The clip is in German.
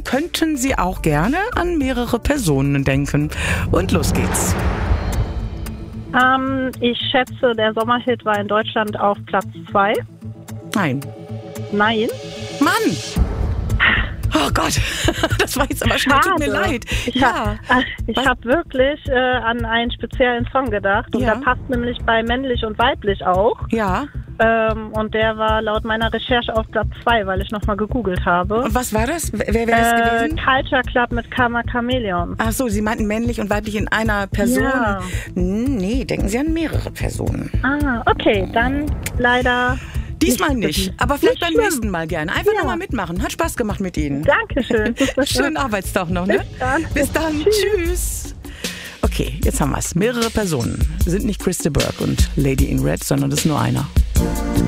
könnten Sie auch gerne an mehrere Personen denken. Und los geht's. Ich schätze, der Sommerhit war in Deutschland auf Platz 2. Nein. Nein. Mann! Oh Gott, das war jetzt aber schnell, tut mir leid. Ich habe wirklich an einen speziellen Song gedacht und der passt nämlich bei männlich und weiblich auch. Ja. Und der war laut meiner Recherche auf Platz 2, weil ich nochmal gegoogelt habe. Und was war das? Wer wäre das gewesen? Culture Club mit Karma Chameleon. Ach so, Sie meinten männlich und weiblich in einer Person? Ja. Nee, denken Sie an mehrere Personen. Okay, dann leider... Diesmal nicht, aber vielleicht beim nächsten Mal gerne. Einfach nochmal mitmachen. Hat Spaß gemacht mit Ihnen. Dankeschön. Schönen Arbeitstag noch, ne? Bis dann. Tschüss. Okay, jetzt haben wir es. Mehrere Personen. Sind nicht Chris de Burgh und Lady in Red, sondern das ist nur einer.